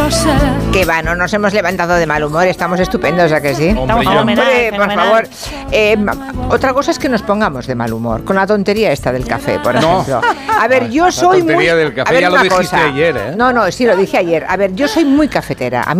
Que va, no nos hemos levantado de mal humor, estamos estupendos, ¿a que sí? Hombre, Por favor. Otra cosa es que nos pongamos de mal humor, con la tontería esta del café, por ejemplo. A ver, yo soy muy... La tontería del café, a ver, ya lo dijiste ayer, ¿eh? No, sí, lo dije ayer. A ver, yo soy muy cafetera. A mí